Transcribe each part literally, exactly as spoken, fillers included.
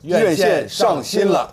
院线上新了。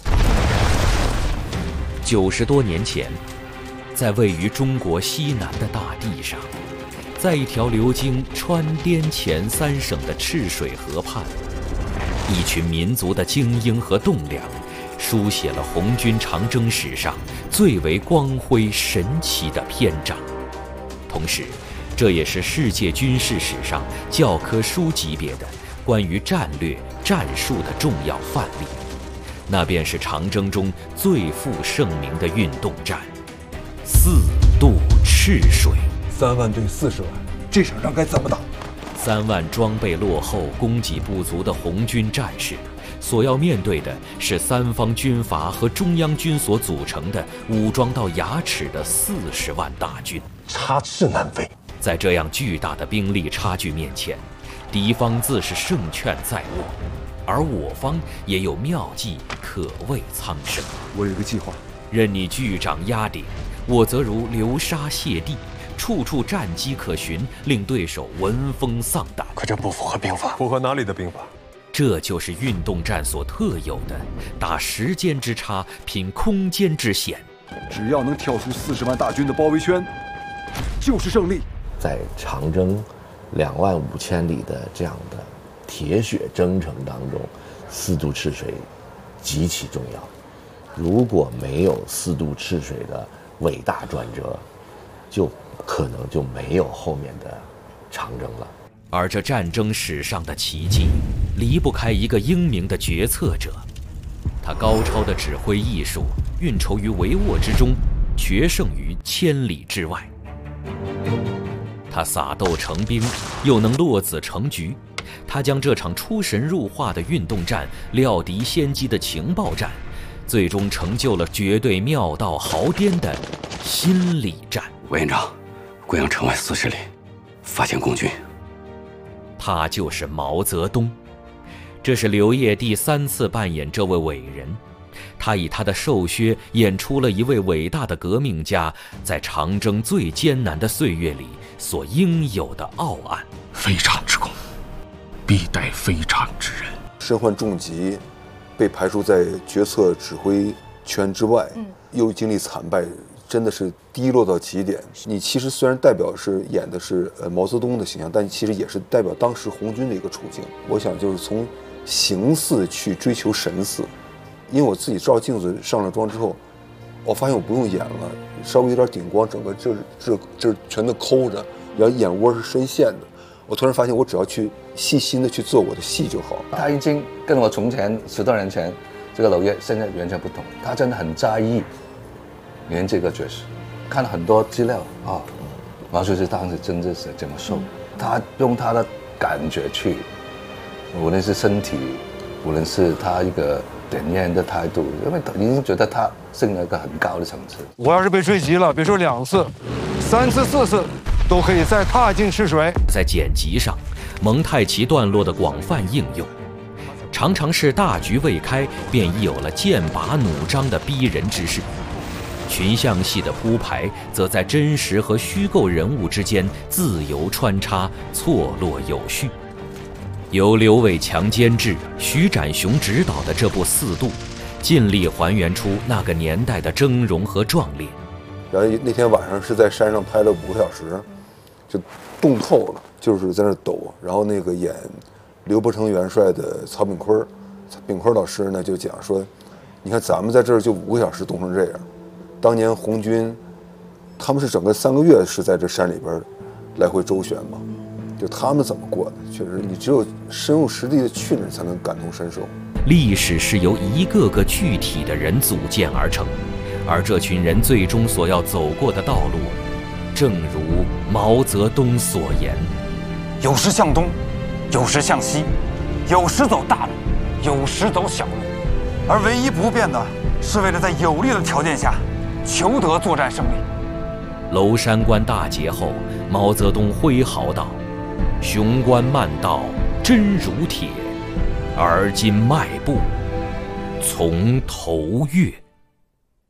九十多年前，在位于中国西南的大地上，在一条流经川滇黔三省的赤水河畔，一群民族的精英和栋梁，书写了红军长征史上最为光辉神奇的篇章。同时，这也是世界军事史上教科书级别的关于战略战术的重要范例。那便是长征中最负盛名的运动战——四渡赤水。 三万对四十万，这场仗该怎么打？ 三万装备落后、供给不足的红军战士，所要面对的是三方军阀和中央军所组成的武装到牙齿的四十万大军， 插翅难飞。 在这样巨大的兵力差距面前，敌方自是胜券在握，而我方也有妙计可谓苍生。 我有一个计划， 任你巨掌压顶，我则如流沙泻地，处处战机可循，令对手闻风丧胆。 可这不符合兵法。符合哪里的兵法？ 这就是运动战所特有的打时间之差，拼空间之险。 只要能跳出四十万大军的包围圈，就是胜利。 在长征两万五千里的这样的铁血征程当中，四渡赤水极其重要。如果没有四渡赤水的伟大转折，就可能就没有后面的长征了。 而这战争史上的奇迹，离不开一个英明的决策者。他高超的指挥艺术，运筹于帷幄之中，决胜于千里之外。他撒豆成兵，又能落子成局。他将这场出神入化的运动战、料敌先机的情报战，最终成就了绝对妙道豪颠的心理战。 委员长，贵阳城外四十里，发现共军。 他就是毛泽东。这是刘烨第三次扮演这位伟人。他以他的瘦削演出了一位伟大的革命家在长征最艰难的岁月里所应有的傲岸。 非常之功，必待非常之人。 身患重疾，被排除在决策指挥圈之外，嗯、又经历惨败，真的是低落到极点。你其实虽然代表是演的是呃毛泽东的形象，但其实也是代表当时红军的一个处境。我想就是从形似去追求神似。因为我自己照镜子上了妆之后，我发现我不用演了，稍微有点顶光，整个这这这全都抠着，然后眼窝是深陷的。我突然发现，我只要去细心的去做我的戏就好。 他已经跟我从前十多年前这个娄烨现在完全不同，他真的很在意演这个角色。看了很多资料啊，毛主席当时真的是这么瘦，他用他的感觉去，无论是身体，无论是他一个点烟的态度，因为已经觉得他升了一个很高的层次。 我要是被追击了，别说两次，三次四次都可以再踏进赤水。 在剪辑上，蒙太奇段落的广泛应用，常常是大局未开，便已有了剑拔弩张的逼人之势。群像戏的铺排，则在真实和虚构人物之间自由穿插，错落有序。由刘伟强监制、徐展雄执导的这部《四渡》，尽力还原出那个年代的峥嵘和壮烈。 然后那天晚上是在山上拍了五个小时，就冻透了，就是在那抖。然后那个演刘伯承元帅的曹炳坤，炳坤老师呢就讲说，你看咱们在这儿就五个小时冻成这样，当年红军他们是整个三个月是在这山里边来回周旋嘛。就他们怎么过的，确实你只有深入实地的去了，才能感同身受。 历史是由一个个具体的人组建而成，而这群人最终所要走过的道路，正如毛泽东所言： 有时向东，有时向西，有时走大路，有时走小路，而唯一不变的是为了在有利的条件下求得作战胜利。 娄山关大捷后，毛泽东挥毫道：雄关漫道真如铁，而今迈步从头越。